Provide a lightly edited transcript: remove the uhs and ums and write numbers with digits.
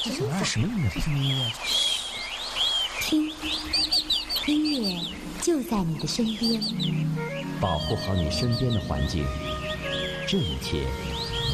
什么什么音乐？什么音乐？ 听，音乐就在你的身边。 保护好你身边的环境，这一切